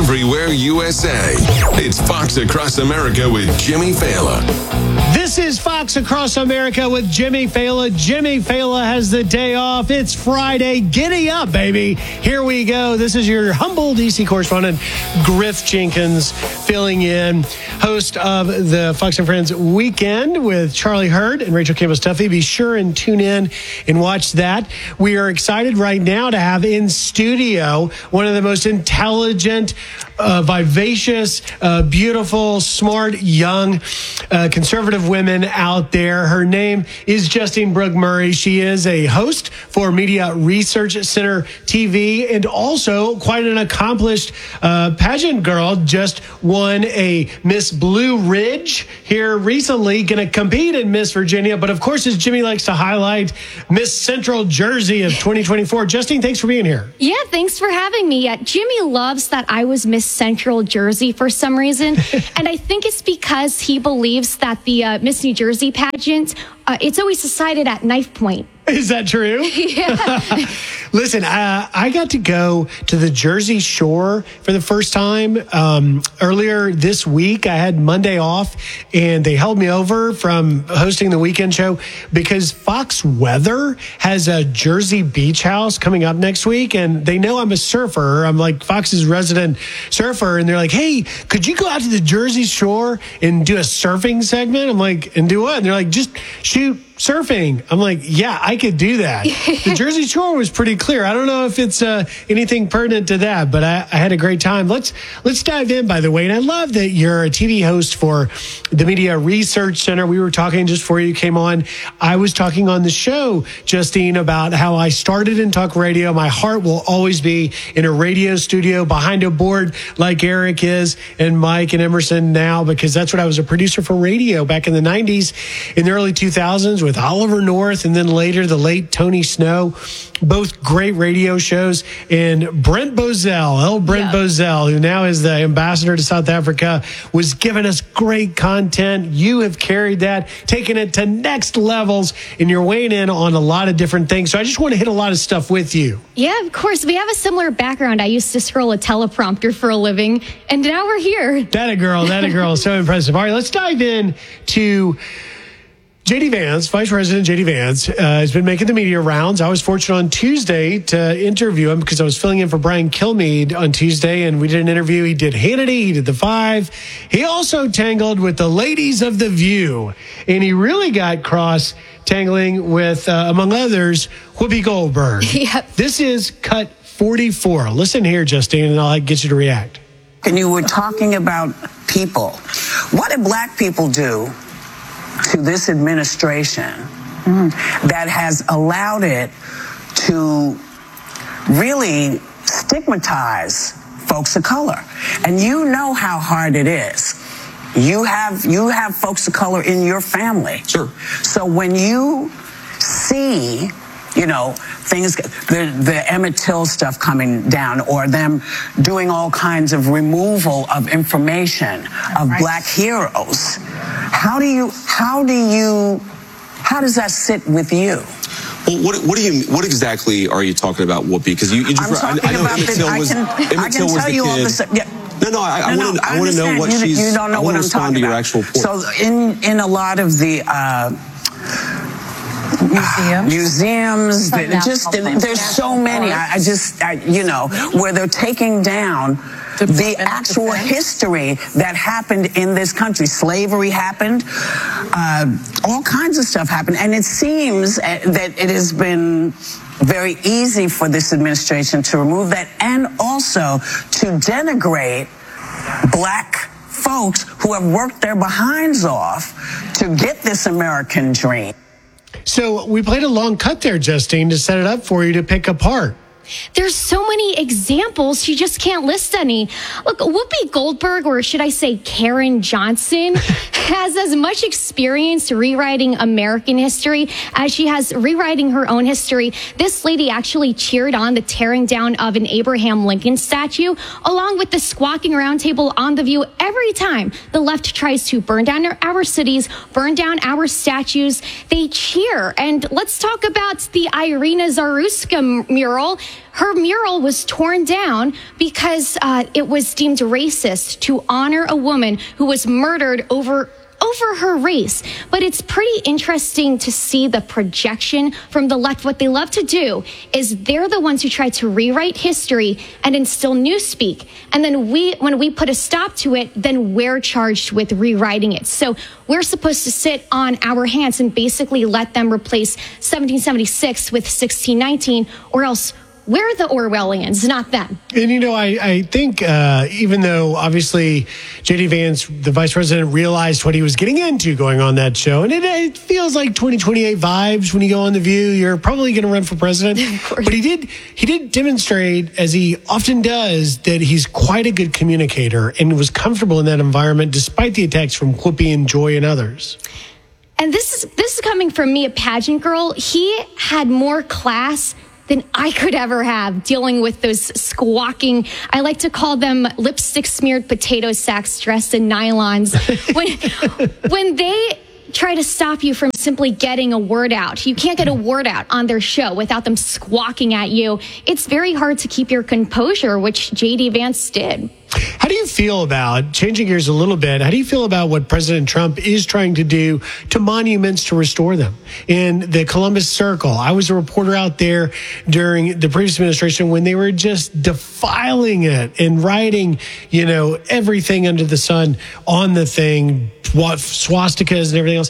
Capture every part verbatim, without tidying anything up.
everywhere U S A. It's Fox Across America with Jimmy Fallon. This is Fox Across America with Jimmy Fallon. Jimmy Fallon has the day off. It's Friday. Giddy up, baby. Here we go. This is your humble D C correspondent, Griff Jenkins, filling in, host of the Fox and Friends Weekend with Charlie Hurd and Rachel Campbell-Stuffy. Be sure and tune in and watch that. We are excited right now to have in studio one of the most intelligent, uh, vivacious, uh, beautiful, smart, young, uh, conservative women out there. Her name is Justine Brooke Murray. She is a host for Media Research Center T V and also quite an accomplished uh, pageant girl. Just won a Miss Blue Ridge here recently, going to compete in Miss Virginia. But of course, as Jimmy likes to highlight, Miss Central Jersey of twenty twenty-four. Justine, thanks for being here. Yeah, thanks for having me. Uh, Jimmy loves that I was Miss Central Jersey for some reason. And I think it's because he believes that the uh, Miss New Jersey pageant, uh, it's always decided at knife point. Is that true? Yeah. Listen, uh, I got to go to the Jersey Shore for the first time um, earlier this week. I had Monday off, and they held me over from hosting the weekend show because Fox Weather has a Jersey beach house coming up next week, and they know I'm a surfer. I'm like Fox's resident surfer, and they're like, hey, could you go out to the Jersey Shore and do a surfing segment? I'm like, and do what? And they're like, just shoot surfing. I'm like, yeah, I could do that. The Jersey Shore was pretty clear. I don't know if it's uh, anything pertinent to that, but I, I had a great time. Let's let's dive in, by the way. And I love that you're a T V host for the Media Research Center. We were talking just before you came on. I was talking on the show, Justine, about how I started in talk radio. My heart will always be in a radio studio behind a board like Eric is and Mike and Emerson now, because that's what I was a producer for radio back in the nineties, in the early two thousands with Oliver North, and then later the late Tony Snow. Both great radio shows. And Brent Bozell, El Brent yeah. Bozell, who now is the ambassador to South Africa, was giving us great content. You have carried that, taken it to next levels, and you're weighing in on a lot of different things. So I just want to hit a lot of stuff with you. Yeah, of course. We have a similar background. I used to scroll a teleprompter for a living, and now we're here. That a girl, that a girl. So impressive. All right, let's dive in to J D Vance, Vice President J D Vance, uh, has been making the media rounds. I was fortunate on Tuesday to interview him because I was filling in for Brian Kilmeade on Tuesday, and we did an interview. He did Hannity, he did The Five. He also tangled with the ladies of The View, and he really got cross-tangling with, uh, among others, Whoopi Goldberg. Yep. This is cut forty-four. Listen here, Justine, and I'll get you to react. And you were talking about people. What did black people do to this administration mm. that has allowed it to really stigmatize folks of color? And you know how hard it is. You have you have folks of color in your family. Sure. So when you see, you know, things, the, the Emmett Till stuff coming down, or them doing all kinds of removal of information of right. black heroes, how do you, how do you, how does that sit with you? Well, what, what do you, what exactly are you talking about, Whoopi? Because you, you just, I'm talking I, I know about Emmett Till was, I can, Emmett I Till can was tell the you kid. all this. Yeah. No, no, I, I no, want to, no, I want to know what you, she's. You don't know I what I'm respond talking to your about. actual point. So in in a lot of the. Uh, Museums, museums. That just there's so many. I, I just, I, you know, where they're taking down the actual history that happened in this country. Slavery happened, uh, all kinds of stuff happened, and it seems that it has been very easy for this administration to remove that, and also to denigrate black folks who have worked their behinds off to get this American dream. So we played a long cut there, Justine, to set it up for you to pick apart. There's so many examples, she just can't list any. Look, Whoopi Goldberg, or should I say Karen Johnson, has as much experience rewriting American history as she has rewriting her own history. This lady actually cheered on the tearing down of an Abraham Lincoln statue, along with the squawking roundtable on The View every time the left tries to burn down our, our cities, burn down our statues. They cheer. And let's talk about the Irina Zaruska mural her mural was torn down because uh, it was deemed racist to honor a woman who was murdered over over her race. But it's pretty interesting to see the projection from the left. What they love to do is they're the ones who try to rewrite history and instill newspeak. And then we, when we put a stop to it, then we're charged with rewriting it. So we're supposed to sit on our hands and basically let them replace seventeen seventy-six with sixteen nineteen, or else we're the Orwellians, not them. And, you know, I, I think uh, even though obviously J D Vance, the vice president, realized what he was getting into going on that show, and it, it feels like twenty twenty-eight vibes when you go on The View, you're probably going to run for president. But he did he did demonstrate, as he often does, that he's quite a good communicator and was comfortable in that environment despite the attacks from Whoopi and Joy and others. And this is, this is coming from me, a pageant girl. He had more class than I could ever have dealing with those squawking, I like to call them lipstick smeared potato sacks dressed in nylons. When, when they try to stop you from simply getting a word out, you can't get a word out on their show without them squawking at you. It's very hard to keep your composure, which J D Vance did. How do you feel about, changing gears a little bit, how do you feel about what President Trump is trying to do to monuments to restore them? In the Columbus Circle, I was a reporter out there during the previous administration when they were just defiling it and writing, you know, everything under the sun on the thing, what swastikas and everything else.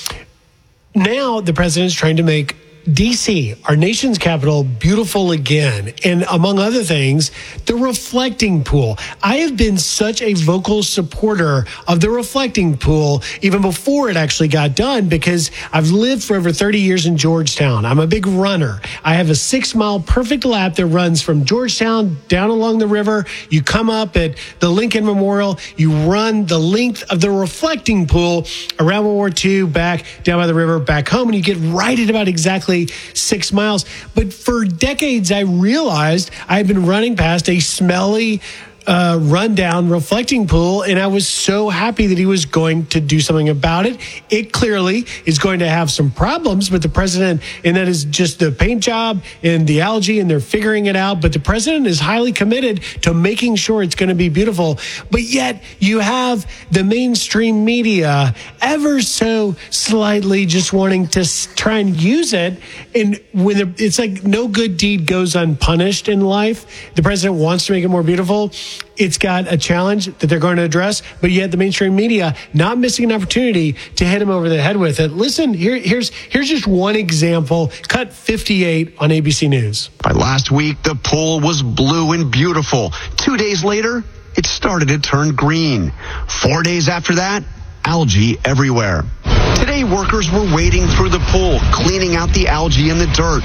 Now the president is trying to make D C, our nation's capital, beautiful again. And among other things, the reflecting pool. I have been such a vocal supporter of the reflecting pool even before it actually got done, because I've lived for over thirty years in Georgetown. I'm a big runner. I have a six mile perfect lap that runs from Georgetown down along the river. You come up at the Lincoln Memorial, you run the length of the reflecting pool around World War Two, back down by the river, back home, and you get right at about exactly six miles. But for decades, I realized I had been running past a smelly, uh, rundown reflecting pool, and I was so happy that he was going to do something about it. It clearly is going to have some problems with the president, and that is just the paint job and the algae, and they're figuring it out. But the president is highly committed to making sure it's going to be beautiful. But yet you have the mainstream media ever so slightly just wanting to try and use it. And when it's like no good deed goes unpunished in life, the president wants to make it more beautiful. It's got a challenge that they're going to address, but yet the mainstream media not missing an opportunity to hit him over the head with it. Listen, here, here's here's just one example. Cut fifty-eight on A B C News. By last week, the pool was blue and beautiful. Two days later, it started to turn green. Four days after that, algae everywhere. Today, workers were wading through the pool, cleaning out the algae and the dirt.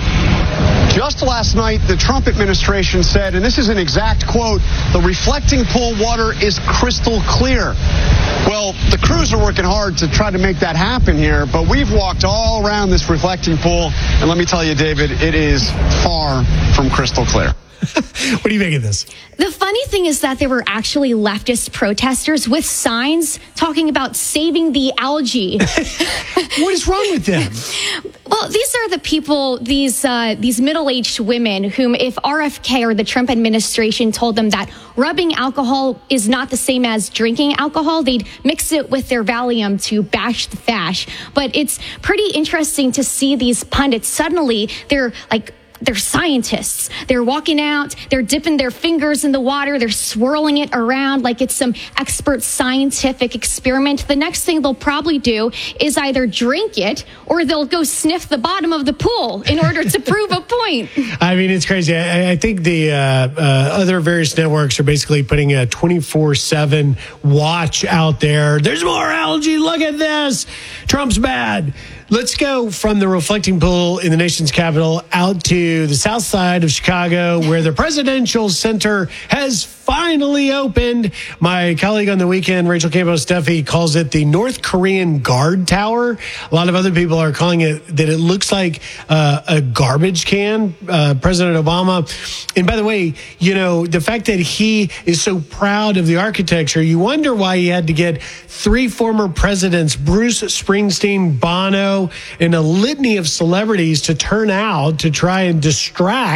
Just last night, the Trump administration said, and this is an exact quote, the reflecting pool water is crystal clear. Well, the crews are working hard to try to make that happen here, but we've walked all around this reflecting pool, and let me tell you, David, it is far from crystal clear. What do you make of this? The funny thing is that there were actually leftist protesters with signs talking about saving the algae. What is wrong with them? Well, these are the people, these uh, these middle-aged women whom, if R F K or the Trump administration told them that rubbing alcohol is not the same as drinking alcohol, they'd mix it with their Valium to bash the fash. But it's pretty interesting to see these pundits. Suddenly, they're like, they're scientists. They're walking out, they're dipping their fingers in the water, they're swirling it around like it's some expert scientific experiment. The next thing they'll probably do is either drink it or they'll go sniff the bottom of the pool in order to prove a point. I mean, it's crazy. I, I think the uh, uh, other various networks are basically putting a twenty-four seven watch out there. There's more algae. Look at this. Trump's bad. Let's go from the reflecting pool in the nation's capital out to the south side of Chicago, where the Presidential Center has finally opened. My colleague on the weekend, Rachel Campos Duffy, calls it the North Korean Guard Tower. A lot of other people are calling it that it looks like uh, a garbage can, uh, President Obama. And by the way, you know, the fact that he is so proud of the architecture, you wonder why he had to get three former presidents, Bruce Springsteen, Bono, and a litany of celebrities to turn out to try and distract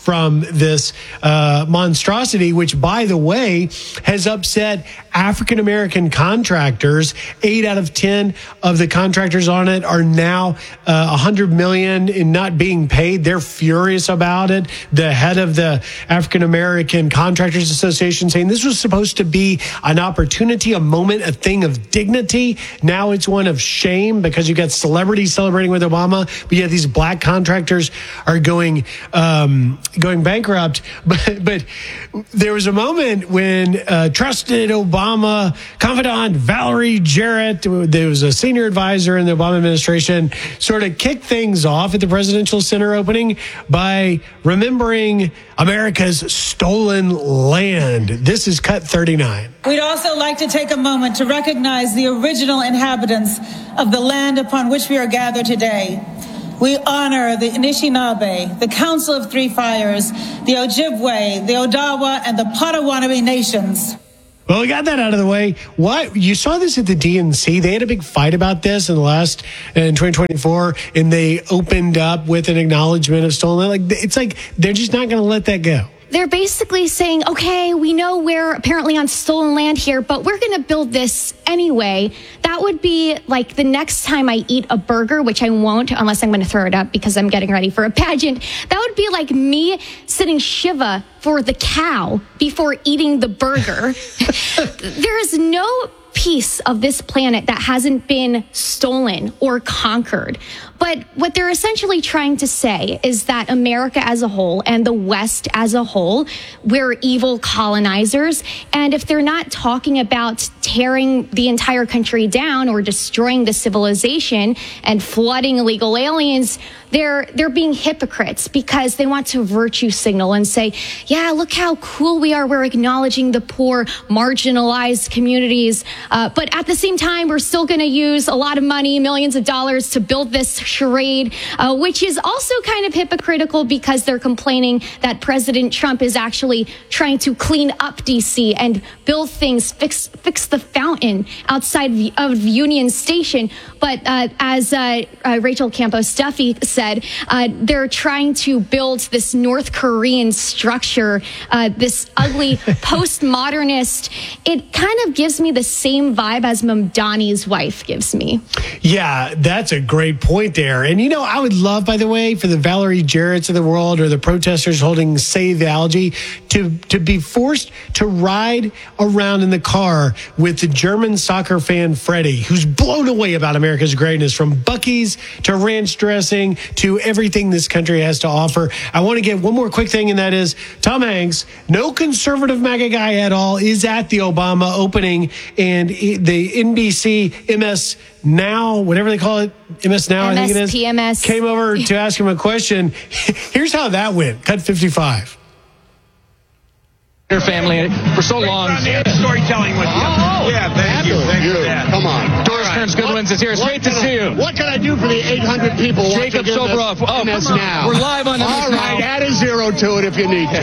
from this uh, monstrosity, which, by the way, has upset African-American contractors. Eight out of ten of the contractors on it are now uh, one hundred million dollars in not being paid. They're furious about it. The head of the African-American Contractors Association saying this was supposed to be an opportunity, a moment, a thing of dignity. Now it's one of shame because you got celebrities celebrating with Obama, but yet these black contractors are going um, going bankrupt. But, but there was a moment when uh, trusted Obama confidant Valerie Jarrett, there was a senior advisor in the Obama administration, sort of kicked things off at the Presidential Center opening by remembering America's stolen land. This is cut thirty-nine. We'd also like to take a moment to recognize the original inhabitants of the land upon which we are gathered today. We honor the Anishinaabe, the Council of Three Fires, the Ojibwe, the Odawa, and the Potawatomi nations. Well, we got that out of the way. What you saw this at the D N C? They had a big fight about this in the last in twenty twenty-four, and they opened up with an acknowledgement of stolen land. Like it's like they're just not going to let that go. They're basically saying, okay, we know we're apparently on stolen land here, but we're going to build this anyway. That would be like the next time I eat a burger, which I won't unless I'm going to throw it up because I'm getting ready for a pageant. That would be like me sitting Shiva for the cow before eating the burger. There is no piece of this planet that hasn't been stolen or conquered. But what they're essentially trying to say is that America as a whole and the West as a whole, we're evil colonizers. And if they're not talking about tearing the entire country down or destroying the civilization and flooding illegal aliens, they're they're being hypocrites because they want to virtue signal and say, yeah, look how cool we are. We're acknowledging the poor, marginalized communities. Uh, but at the same time, we're still going to use a lot of money, millions of dollars to build this charade, uh, which is also kind of hypocritical because they're complaining that President Trump is actually trying to clean up D C and build things, fix fix the fountain outside of Union Station. But uh, as uh, uh, Rachel Campos Duffy said, uh, they're trying to build this North Korean structure, uh, this ugly postmodernist. It kind of gives me the same vibe as Mamdani's wife gives me. Yeah, that's a great point there. And, you know, I would love, by the way, for the Valerie Jarretts of the world or the protesters holding Save the Algae to, to be forced to ride around in the car with the German soccer fan Freddie, who's blown away about America's greatness, from Buc-ee's to ranch dressing to everything this country has to offer. I want to get one more quick thing, and that is Tom Hanks, no conservative MAGA guy at all, is at the Obama opening, and the N B C M S Now, whatever they call it, M S Now, M S, I think it is, P M S. came over to ask him a question. Here's how that went. Cut fifty-five. Your family for so long. Storytelling with you. Oh, yeah, thank you. Thank you. Come on. Doris Kearns Goodwins is here. It's great to see you. What can I do for the eight hundred people Jacob watching Soboroff. Oh, M S come on. Now? We're live on M S All Now. right, add a zero to it if you need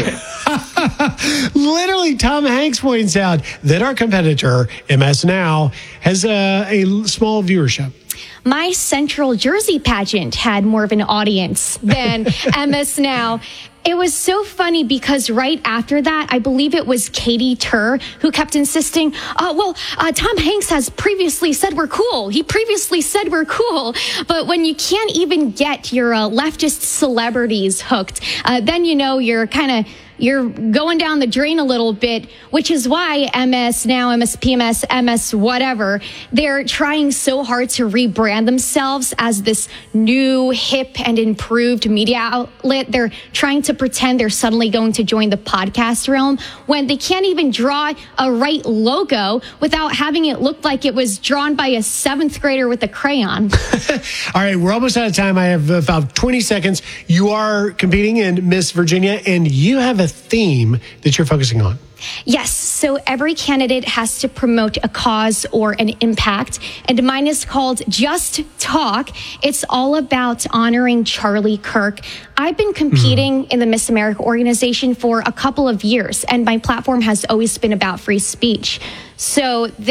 to. Literally, Tom Hanks points out that our competitor, M S Now, has a, a small viewership. My Central Jersey pageant had more of an audience than M S Now. It was so funny because right after that, I believe it was Katie Tur who kept insisting, uh, well, uh, Tom Hanks has previously said we're cool. He previously said we're cool. But when you can't even get your uh, leftist celebrities hooked, uh, then you know you're kind of you're going down the drain a little bit, which is why M S Now, M S P M S, M S whatever, they're trying so hard to rebrand themselves as this new, hip, and improved media outlet. They're trying to pretend they're suddenly going to join the podcast realm when they can't even draw a right logo without having it look like it was drawn by a seventh grader with a crayon. All right, we're almost out of time. I have about twenty seconds. You are competing in Miss Virginia, and you have a theme that you're focusing on. Yes. So every candidate has to promote a cause or an impact. And mine is called Just Talk. It's all about honoring Charlie Kirk. I've been competing mm-hmm. in the Miss America organization for a couple of years, and my platform has always been about free speech. So this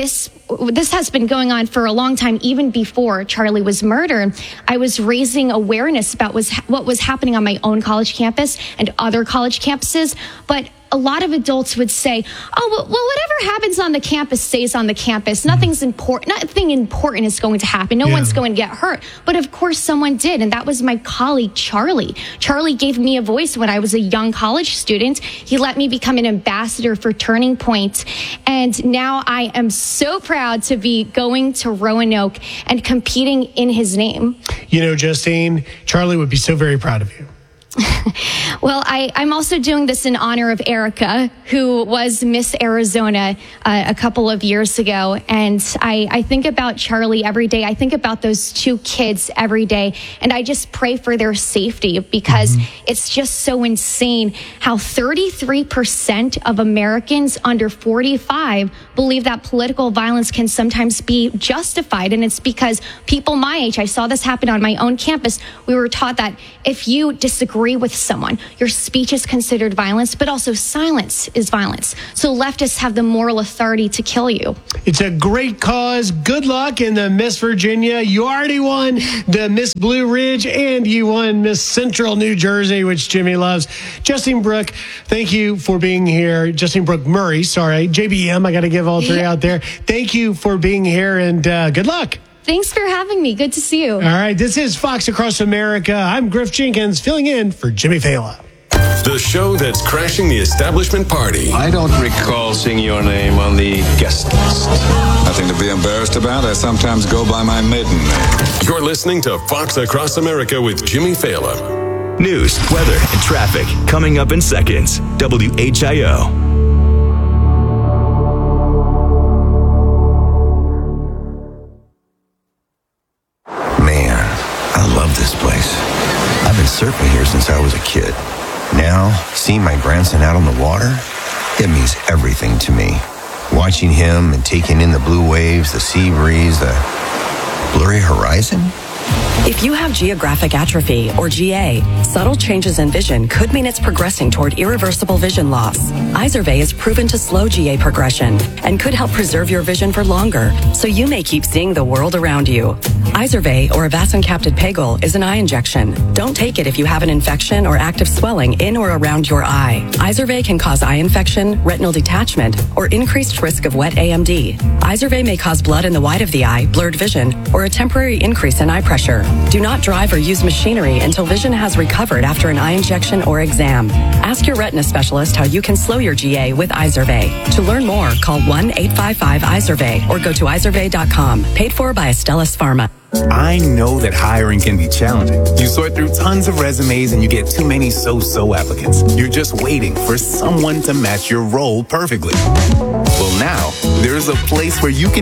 this has been going on for a long time, even before Charlie was murdered. I was raising awareness about was what was happening on my own college campus and other college campuses. But a lot of adults would say, oh, well, well, whatever happens on the campus stays on the campus. Nothing's important. Nothing important is going to happen. No Yeah. one's going to get hurt. But of course, someone did. And that was my colleague, Charlie. Charlie gave me a voice when I was a young college student. He let me become an ambassador for Turning Point. And now I am so proud to be going to Roanoke and competing in his name. You know, Justine, Charlie would be so very proud of you. Well, I, I'm also doing this in honor of Erica, who was Miss Arizona uh, a couple of years ago. And I, I think about Charlie every day. I think about those two kids every day. And I just pray for their safety because mm-hmm. it's just so insane how thirty-three percent of Americans under forty-five believe that political violence can sometimes be justified. And it's because people my age, I saw this happen on my own campus. We were taught that if you disagree with someone, your speech is considered violence, but also silence is violence. So leftists have the moral authority to kill you. It's a great cause. Good luck in the Miss Virginia. You already won the Miss Blue Ridge and you won Miss Central New Jersey, which Jimmy loves. Justine Brooke, thank you for being here. Justine Brooke Murray, sorry. J B M, I got to give all three out there. Thank you for being here and uh, good luck. Thanks for having me. Good to see you. All right, this is Fox Across America. I'm Griff Jenkins, filling in for Jimmy Fallon. The show that's crashing the establishment party. I don't recall seeing your name on the guest list. Nothing to be embarrassed about. I sometimes go by my maiden name. You're listening to Fox Across America with Jimmy Fallon. News, weather, and traffic coming up in seconds. W H I O. This place. I've been surfing here since I was a kid. Now, seeing my grandson out on the water, it means everything to me. Watching him and taking in the blue waves, the sea breeze, the blurry horizon. If you have geographic atrophy, or G A, subtle changes in vision could mean it's progressing toward irreversible vision loss. Izervay is proven to slow G A progression and could help preserve your vision for longer, so you may keep seeing the world around you. Izervay, or avacincaptad pegol, is an eye injection. Don't take it if you have an infection or active swelling in or around your eye. Izervay can cause eye infection, retinal detachment, or increased risk of wet A M D. Izervay may cause blood in the white of the eye, blurred vision, or a temporary increase in eye pressure. Do not drive or use machinery until vision has recovered after an eye injection or exam. Ask your retina specialist how you can slow your G A with Izervay. To learn more, call one eight five five Izervay or go to izervay dot com. Paid for by Astellas Pharma. I know that hiring can be challenging. You sort through tons of resumes and you get too many so-so applicants. You're just waiting for someone to match your role perfectly. Well, now, there's a place where you can